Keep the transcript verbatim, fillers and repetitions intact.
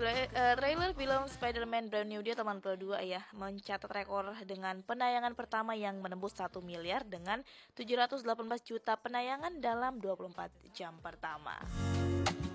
Tra- eh, trailer film Spider-Man Brand New Day Teman Kedua ya mencatat rekor dengan penayangan pertama yang menembus satu miliar dengan tujuh ratus delapan belas juta penayangan dalam dua puluh empat jam pertama.